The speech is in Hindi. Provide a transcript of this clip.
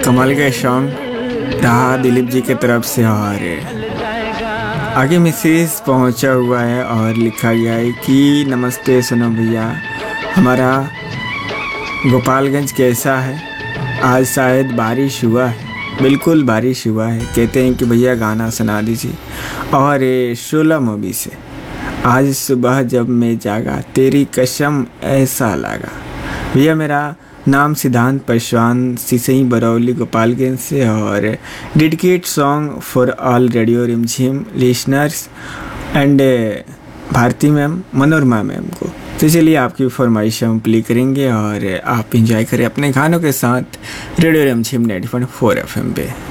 कमाल का सॉन्ग रहा दिलीप जी की तरफ से। और आगे मैसेज पहुंचा हुआ है और लिखा गया है कि नमस्ते सोनम भैया, हमारा गोपालगंज कैसा है? आज शायद बारिश हुआ है। बिल्कुल बारिश हुआ है। कहते हैं कि भैया गाना सुना दीजिए। और शोला मूवी से आज सुबह जब मैं जागा तेरी कसम ऐसा लगा। भैया मेरा नाम सिद्धांत पासवान, सिसई बरौली गोपालगंज से। और dedicate song for all radio रिमझिम listeners and Bharti ma'am, Manorama ma'am को। तो चलिए आपकी फरमाइश हम प्ले करेंगे और आप इंजॉय करें अपने गानों के साथ रेडियो रिमझिम 90.4 FM पे।